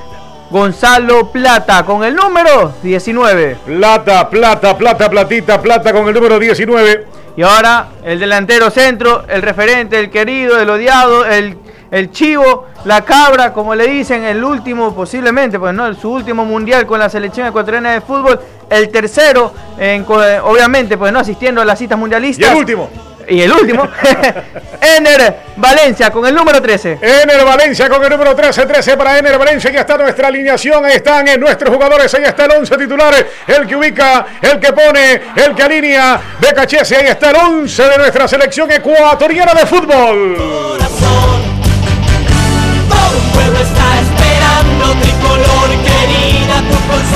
Gonzalo Plata con el número diecinueve. Plata, plata, plata, platita, plata con el número diecinueve. Y ahora el delantero centro, el referente, el querido, el odiado, el... El chivo, la cabra, como le dicen, el último posiblemente, pues no, su último mundial con la selección ecuatoriana de fútbol, el tercero, en, obviamente, pues no asistiendo a las citas mundialistas. Y el último. Y el último, Ener Valencia con el número trece. Ener Valencia con el número trece, trece para Ener Valencia. Ya está nuestra alineación, ahí están en nuestros jugadores, ahí está el once titular, el que ubica, el que pone, el que alinea, Becachese, ahí está el once de nuestra selección ecuatoriana de fútbol. Corazón. Un pueblo está esperando, tricolor querida, tu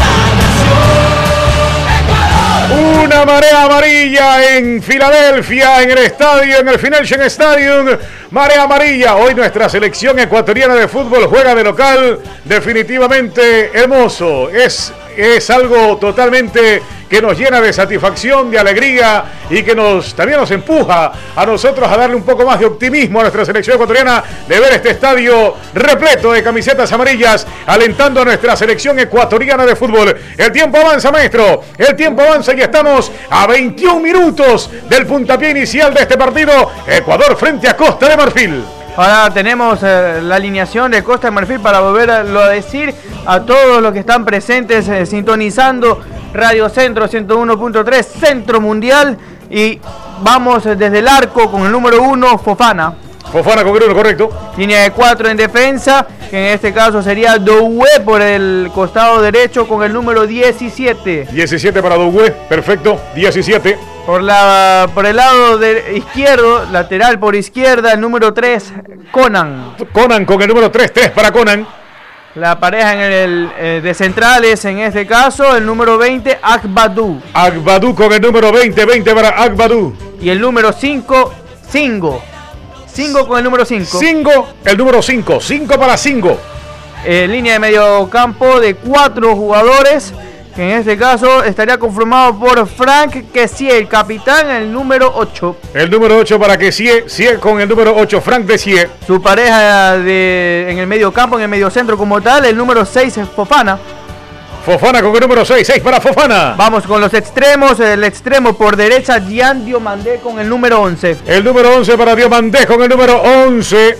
consagración. Una marea amarilla en Filadelfia, en el estadio, en el Financial Stadium. Marea amarilla. Hoy nuestra selección ecuatoriana de fútbol juega de local. Definitivamente hermoso. Es, es algo totalmente que nos llena de satisfacción, de alegría y que nos también nos empuja a nosotros a darle un poco más de optimismo a nuestra selección ecuatoriana de ver este estadio repleto de camisetas amarillas alentando a nuestra selección ecuatoriana de fútbol. El tiempo avanza, maestro, el tiempo avanza y estamos a veintiún minutos del puntapié inicial de este partido. Ecuador frente a Costa de Marfil. Ahora tenemos eh, la alineación de Costa de Marfil para volverlo a decir a todos los que están presentes eh, sintonizando Radio Centro ciento uno punto tres, Centro Mundial. Y vamos eh, desde el arco con el número uno, Fofana. Fofana con el uno, correcto. Línea de cuatro en defensa, que en este caso sería Doué por el costado derecho con el número diecisiete. diecisiete para Doué, perfecto, diecisiete. Por, la, por el lado de izquierdo, lateral por izquierda, el número tres, Conan. Conan con el número tres, tres para Conan. La pareja en el eh, de centrales, en este caso, el número veinte, Agbadou. Agbadou con el número veinte, veinte para Agbadou. Y el número cinco, Singo. Singo con el número cinco. Singo, el número cinco, cinco para Singo. Eh, línea de medio campo de cuatro jugadores, que en este caso estaría conformado por Franck Kessié, el capitán, el número ocho. El número ocho para Kessié, Sie con el número ocho, Franck Kessié. Su pareja de, en el medio campo, en el medio centro como tal, el número seis es Fofana. Fofana con el número seis, seis para Fofana. Vamos con los extremos, el extremo por derecha, Gian Diomandé con el número once. El número once para Diomandé con el número once.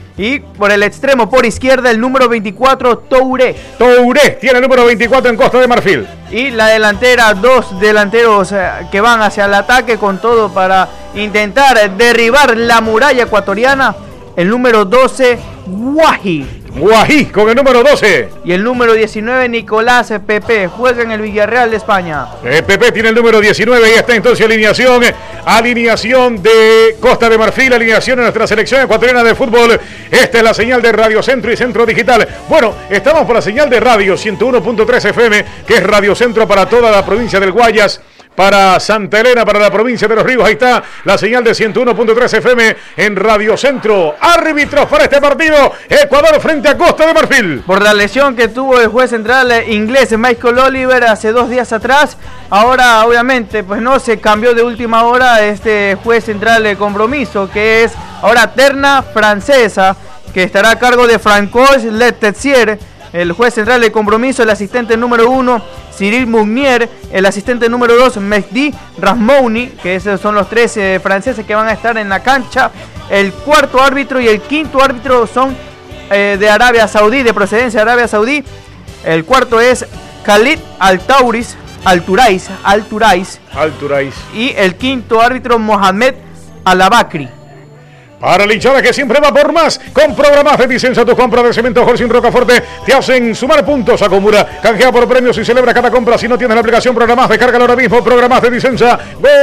Y por el extremo por izquierda, el número veinticuatro, Touré. Touré tiene el número veinticuatro en Costa de Marfil. Y la delantera, dos delanteros eh, que van hacia el ataque con todo para intentar derribar la muralla ecuatoriana. El número doce, Guají. Guají con el número doce. Y el número diecinueve, Nicolás Pepe. Juega en el Villarreal de España. Eh, Pepe tiene el número diecinueve y está entonces alineación. Alineación de Costa de Marfil, alineación de nuestra selección ecuatoriana de fútbol. Esta es la señal de Radio Centro y Centro Digital. Bueno, estamos por la señal de radio ciento uno punto tres F M, que es Radio Centro para toda la provincia del Guayas. Para Santa Elena, para la provincia de Los Ríos, ahí está la señal de ciento uno punto tres F M en Radio Centro. Árbitros para este partido, Ecuador frente a Costa de Marfil. Por la lesión que tuvo el juez central inglés Michael Oliver hace dos días atrás, ahora obviamente pues no se cambió de última hora este juez central de compromiso, que es ahora terna francesa, que estará a cargo de Francois Letexier. El juez central de compromiso, el asistente número uno, Cyril Mounier, el asistente número dos, Mehdi Rasmouni, que esos son los tres eh, franceses que van a estar en la cancha. El cuarto árbitro y el quinto árbitro son eh, de Arabia Saudí, de procedencia de Arabia Saudí. El cuarto es Khalid Al-Tauris, Al-Turais, Al-Turais. Al-Turais. Y el quinto árbitro, Mohamed Al-Abakri. Para la hinchada que siempre va por más, con programas de licencia, tu compra de cemento Holcim Rocaforte te hacen sumar puntos, acumula, canjea por premios y celebra cada compra. Si no tienes la aplicación Programas, descárgala ahora mismo. Programas de licencia,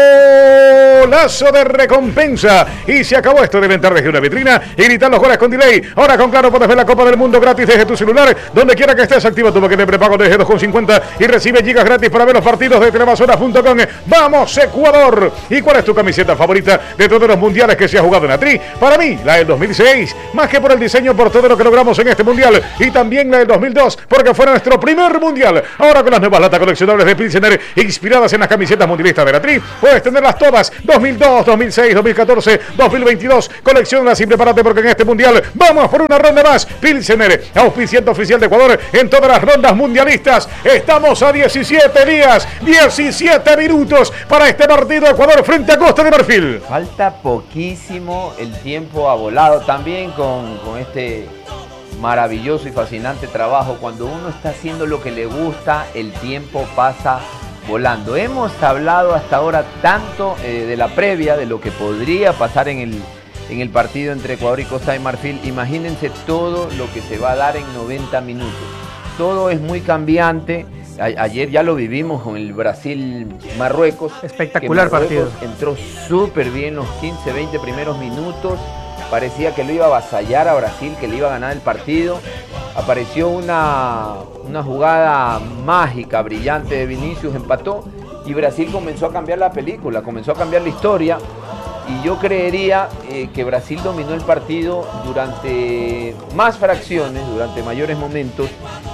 golazo de recompensa. Y se acabó esto de inventar desde una vitrina y gritar los goles con delay. Ahora con Claro puedes ver la Copa del Mundo gratis desde tu celular, donde quiera que estés. Activa tu paquete prepago desde dos con cincuenta y recibe gigas gratis para ver los partidos de televasoras punto com. ¡Vamos, Ecuador! ¿Y cuál es tu camiseta favorita de todos los mundiales que se ha jugado en la Tri? Para mí, la del dos mil seis, más que por el diseño, por todo lo que logramos en este mundial, y también la del dos mil dos, porque fue nuestro primer mundial. Ahora con las nuevas latas coleccionables de Pilsener, inspiradas en las camisetas mundialistas de la Tri, puedes tenerlas todas, dos mil dos, dos mil seis, dos mil catorce, dos mil veintidós, colecciónalas y prepárate porque en este mundial vamos por una ronda más. Pilsener, auspiciante oficial de Ecuador en todas las rondas mundialistas. Estamos a diecisiete días, diecisiete minutos para este partido Ecuador frente a Costa de Marfil. Falta poquísimo, el tiempo ha volado también con, con este maravilloso y fascinante trabajo. Cuando uno está haciendo lo que le gusta, el tiempo pasa volando. Hemos hablado hasta ahora tanto eh, de la previa, de lo que podría pasar en el, en el partido entre Ecuador y Costa de Marfil. Imagínense todo lo que se va a dar en noventa minutos. Todo es muy cambiante. A, ayer ya lo vimos con el Brasil-Marruecos. Espectacular partido. Entró súper bien los quince, veinte primeros minutos. Parecía que lo iba a avasallar a Brasil, que le iba a ganar el partido. Apareció una, una jugada mágica, brillante de Vinicius, empató. Y Brasil comenzó a cambiar la película, comenzó a cambiar la historia. Y yo creería eh, que Brasil dominó el partido durante más fracciones, durante mayores momentos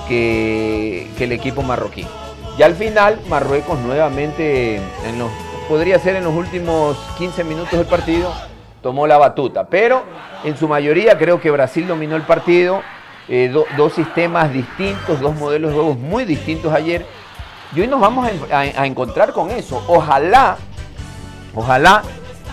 que, que el equipo marroquí. Y al final, Marruecos nuevamente, en los, podría ser en los últimos quince minutos del partido, tomó la batuta. Pero en su mayoría creo que Brasil dominó el partido. Eh, do, dos sistemas distintos, dos modelos de juegos muy distintos ayer. Y hoy nos vamos a, a, a encontrar con eso. Ojalá, ojalá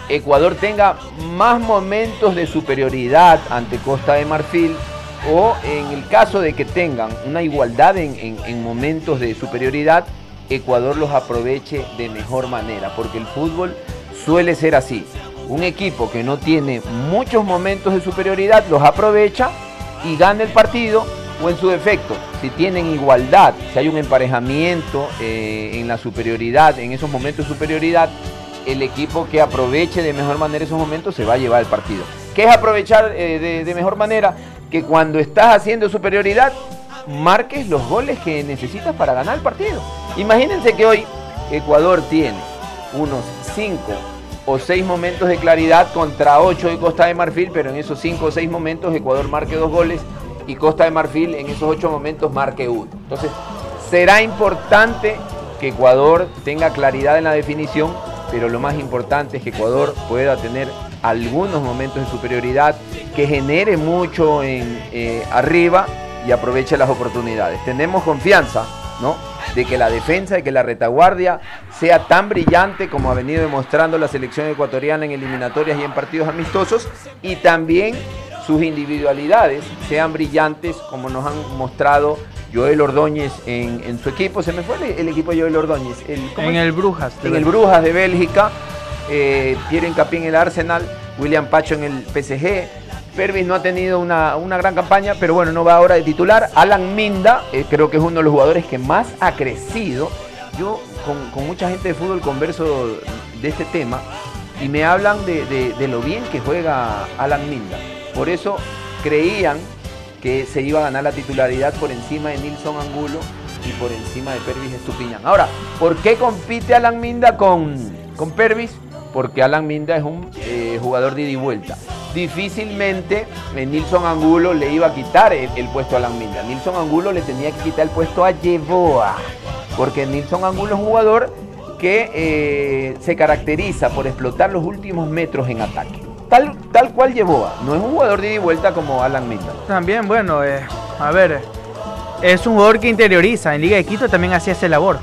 Ecuador tenga más momentos de superioridad ante Costa de Marfil, o en el caso de que tengan una igualdad en, en, en momentos de superioridad, Ecuador los aproveche de mejor manera, porque el fútbol suele ser así. Un equipo que no tiene muchos momentos de superioridad los aprovecha y gana el partido, o en su defecto, si tienen igualdad, si hay un emparejamiento eh, en la superioridad, en esos momentos de superioridad, el equipo que aproveche de mejor manera esos momentos se va a llevar el partido. ¿Qué es aprovechar eh, de, de mejor manera? Que cuando estás haciendo superioridad, marques los goles que necesitas para ganar el partido. Imagínense que hoy Ecuador tiene unos cinco o seis momentos de claridad contra ocho de Costa de Marfil, pero en esos cinco o seis momentos Ecuador marque dos goles y Costa de Marfil en esos ocho momentos marque uno. Entonces, será importante que Ecuador tenga claridad en la definición, pero lo más importante es que Ecuador pueda tener algunos momentos de superioridad, que genere mucho en, eh, arriba y aproveche las oportunidades. Tenemos confianza, ¿no?, de que la defensa, de que la retaguardia sea tan brillante como ha venido demostrando la selección ecuatoriana en eliminatorias y en partidos amistosos, y también sus individualidades sean brillantes como nos han mostrado Joel Ordóñez en, en su equipo. Se me fue el, el equipo de Joel Ordóñez. El, en es? el Brujas. En el Brujas de Bélgica. Eh, Pierre Hincapié en el Arsenal, William Pacho en el P S G. Pervis no ha tenido una, una gran campaña, pero bueno, no va ahora de titular. Alan Minda, eh, creo que es uno de los jugadores que más ha crecido. Yo con, con mucha gente de fútbol converso de este tema y me hablan de, de, de lo bien que juega Alan Minda. Por eso creían que se iba a ganar la titularidad por encima de Nilson Angulo y por encima de Pervis Estupiñán. Ahora, ¿por qué compite Alan Minda con, con Pervis? Porque Alan Minda es un eh, jugador de ida y vuelta. Difícilmente eh, Nilson Angulo le iba a quitar el, el puesto a Alan Minda. Nilson Angulo le tenía que quitar el puesto a Yeboah, porque Nilson Angulo es un jugador que eh, se caracteriza por explotar los últimos metros en ataque. Tal, tal cual Yeboah, no es un jugador de ida y vuelta como Alan Minda. También, bueno, eh, a ver, es un jugador que interioriza. En Liga de Quito también hacía esa labor,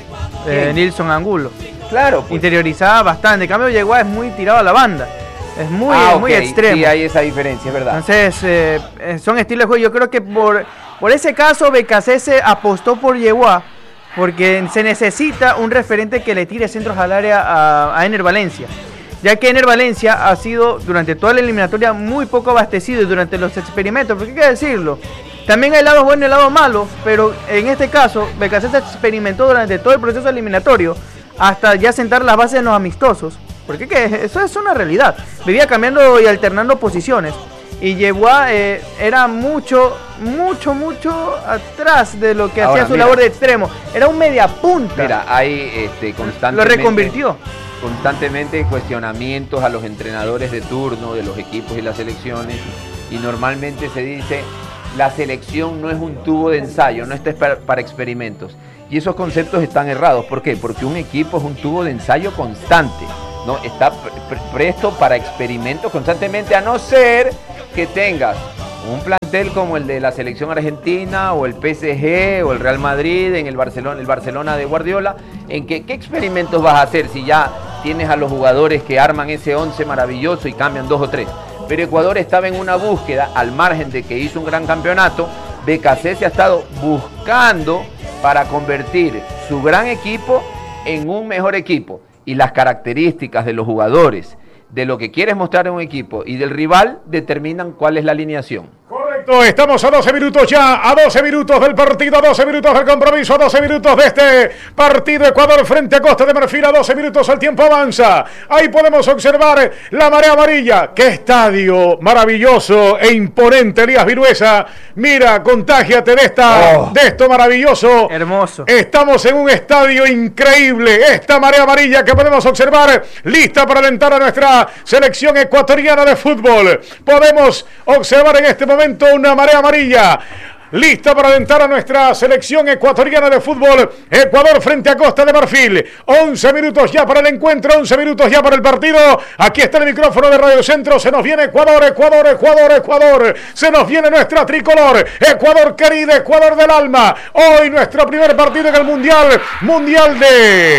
eh, Nilson Angulo. Claro, pues. Interiorizaba bastante. En cambio, Yeboah es muy tirado a la banda. Es muy, ah, muy okay. extremo. Sí, hay esa diferencia, es verdad. Entonces, eh, son estilos de juego. Yo creo que por, por ese caso, B K C se apostó por Yeboah, porque se necesita un referente que le tire centros al área a, a Ener Valencia. Ya que Ener Valencia ha sido durante toda la eliminatoria muy poco abastecido y durante los experimentos, porque hay que decirlo. También hay lados buenos y lados malos, pero en este caso, B K C se experimentó durante todo el proceso eliminatorio hasta ya sentar las bases en los amistosos. Porque ¿qué? Eso es una realidad. Vivía cambiando y alternando posiciones. Y Yeboah eh, era mucho, mucho, mucho atrás de lo que Ahora, hacía su mira, labor de extremo. Era un media punta. Mira, hay este, constantemente... Lo reconvirtió. Constantemente cuestionamientos a los entrenadores de turno de los equipos y las selecciones. Y normalmente se dice, la selección no es un tubo de ensayo, no está para, para experimentos. Y esos conceptos están errados. ¿Por qué? Porque un equipo es un tubo de ensayo constante. No, está pre presto para experimentos constantemente, a no ser que tengas un plantel como el de la selección argentina o el P S G o el Real Madrid, en el Barcelona, el Barcelona de Guardiola, en que qué experimentos vas a hacer si ya tienes a los jugadores que arman ese once maravilloso y cambian dos o tres. Pero Ecuador estaba en una búsqueda, al margen de que hizo un gran campeonato. B K C se ha estado buscando para convertir su gran equipo en un mejor equipo. Y las características de los jugadores, de lo que quieres mostrar en un equipo y del rival, determinan cuál es la alineación. Correcto, estamos a doce minutos ya, a doce minutos del partido, a doce minutos del compromiso, a doce minutos de este partido. Ecuador frente a Costa de Marfil, a doce minutos el tiempo avanza. Ahí podemos observar la marea amarilla. ¡Qué estadio maravilloso e imponente, Elías Viruesa! Mira, contágiate de, esta, oh, de esto maravilloso. Hermoso. Estamos en un estadio increíble. Esta marea amarilla que podemos observar, lista para alentar a nuestra selección ecuatoriana de fútbol. Podemos observar en este momento una marea amarilla lista para alentar a nuestra selección ecuatoriana de fútbol. Ecuador frente a Costa de Marfil. once minutos ya para el encuentro, once minutos ya para el partido. Aquí está el micrófono de Radio Centro. Se nos viene Ecuador, Ecuador, Ecuador, Ecuador. Se nos viene nuestra tricolor. Ecuador querido, Ecuador del alma. Hoy nuestro primer partido en el Mundial. Mundial de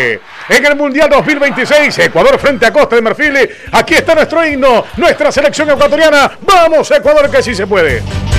en el Mundial dos mil veintiséis. Ecuador frente a Costa de Marfil. Aquí está nuestro himno, nuestra selección ecuatoriana. ¡Vamos, Ecuador, que sí se puede!